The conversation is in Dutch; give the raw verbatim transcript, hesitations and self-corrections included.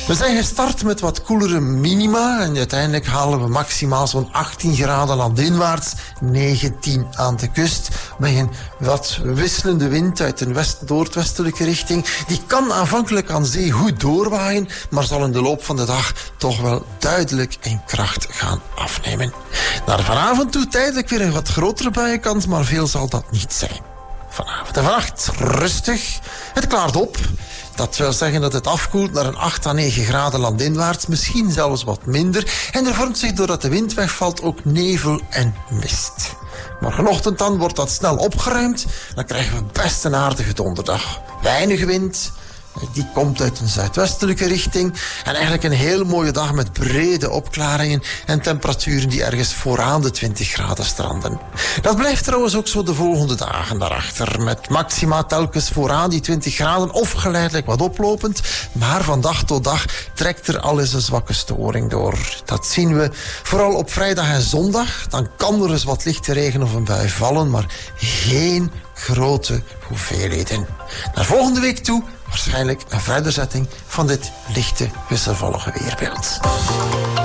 We zijn gestart met wat koelere minima en uiteindelijk halen we maximaal zo'n achttien graden landinwaarts, negentien aan de kust. Bij een wat wisselende wind uit een west-noordwestelijke richting. Die kan aanvankelijk aan zee goed doorwaaien, maar zal in de loop van de dag toch wel duidelijk in kracht gaan afnemen. Naar vanavond toe tijdelijk weer een wat grotere buienkans, maar veel zal dat niet zijn. Vanavond en vannacht rustig. Het klaart op. Dat wil zeggen dat het afkoelt naar een acht à negen graden landinwaarts, misschien zelfs wat minder. En er vormt zich doordat de wind wegvalt ook nevel en mist. Morgenochtend dan wordt dat snel opgeruimd. Dan krijgen we best een aardige donderdag. Weinig wind. Die komt uit een zuidwestelijke richting. En eigenlijk een heel mooie dag met brede opklaringen en temperaturen die ergens vooraan de twintig graden stranden. Dat blijft trouwens ook zo de volgende dagen daarachter. Met maxima telkens vooraan die twintig graden of geleidelijk wat oplopend. Maar van dag tot dag trekt er al eens een zwakke storing door. Dat zien we vooral op vrijdag en zondag. Dan kan er eens wat lichte regen of een bui vallen, maar geen grote hoeveelheden. Naar volgende week toe waarschijnlijk een verderzetting van dit lichte wisselvallige weerbeeld.